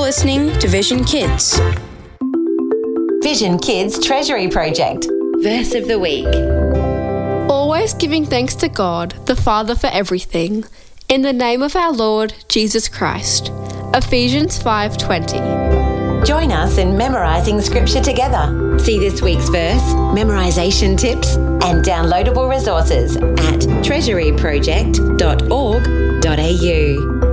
listening to Vision Kids. Vision Kids Treasury Project. Verse of the Week. Always giving thanks to God, the Father, for everything, in the name of our Lord Jesus Christ. Ephesians 5:20. Join us in memorising Scripture together. See this week's verse, memorisation tips, and downloadable resources at treasuryproject.org.au.